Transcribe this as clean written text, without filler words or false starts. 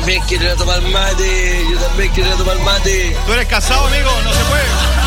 también quiero tomar mate. ¿Tú eres casado, amigo? No se puede.